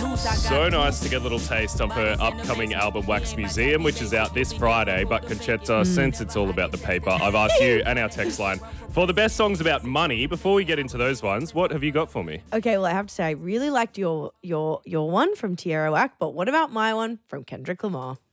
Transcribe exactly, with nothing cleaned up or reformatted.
So nice to get a little taste of her upcoming album Wax Museum, which is out this Friday. But Conchetta, since it's all about the paper, I've asked you and our text line for the best songs about money. Before we get into those ones, what have you got for me? Okay, well, I have to say, I really liked your your your one from Tierra Whack, but what about my one from Kendrick Lamar?